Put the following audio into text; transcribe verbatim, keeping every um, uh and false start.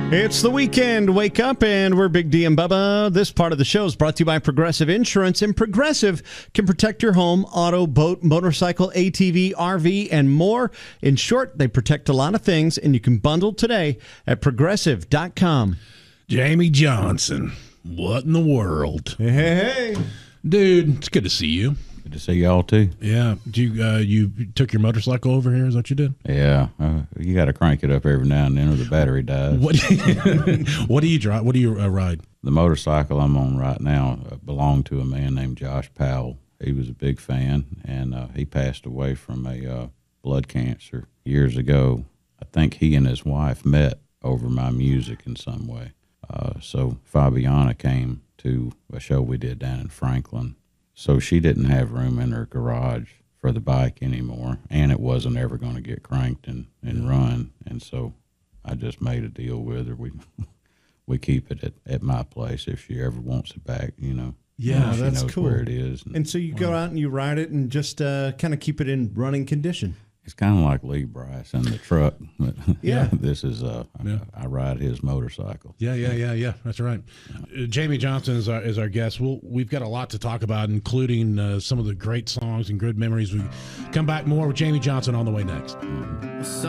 It's the weekend. Wake up, and we're Big D and Bubba. This part of the show is brought to you by Progressive Insurance, and Progressive can protect your home, auto, boat, motorcycle, A T V, R V, and more. In short, they protect a lot of things, and you can bundle today at progressive dot com. Jamie Johnson, what in the world? Hey, hey, hey. Dude, it's good to see you. Good to see y'all too. Yeah, do you uh, you took your motorcycle over here? Is that what you did? Yeah, uh, you got to crank it up every now and then, or the battery dies. What? What do you drive? What do you uh, ride? The motorcycle I'm on right now uh, belonged to a man named Josh Powell. He was a big fan, and uh, he passed away from a uh, blood cancer years ago. I think he and his wife met over my music in some way. Uh, so Fabiana came to a show we did down in Franklin. So she didn't have room in her garage for the bike anymore, and it wasn't ever going to get cranked and, and run. And so I just made a deal with her. We we keep it at, at my place if she ever wants it back, you know. Yeah, she that's knows cool. where it is. And so you go out and you ride it and just uh, kind of keep it in running condition. It's kind of like Lee Bryce and the truck. But Yeah. this is, uh, Yeah. I, I ride his motorcycle. Yeah, yeah, yeah, yeah. That's right. Uh, Jamie Johnson is our is our guest. We'll, we've got a lot to talk about, including uh, some of the great songs and good memories. We come back more with Jamie Johnson on the way next.